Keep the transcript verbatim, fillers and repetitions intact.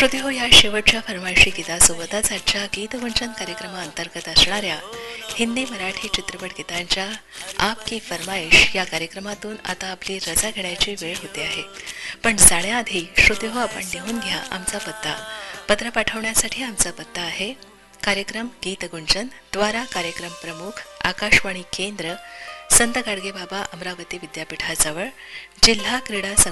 श्रोते हो, या शेवटच्या फरमाईशी गीतासोबतच आजच्या गीतवंचन कार्यक्रमाअंतर्गत असणाऱ्या हिंदी मराठी चित्रपट गीतांच्या आपकी फरमाईश या कार्यक्रमातून आता आपली रजा घेण्याची वेळ होते आहे. पण जाण्याआधी श्रोते हो, आपण लिहून घ्या आमचा पत्ता. पत्र पाठवण्यासाठी आमचा पत्ता आहे कार्यक्रम गीतगुंजन द्वारा कार्यक्रम प्रमुख आकाशवाणी केंद्र, संत गाडगे बाबा अमरावती विद्यापीठाजवळ, जिल्हा क्रीडा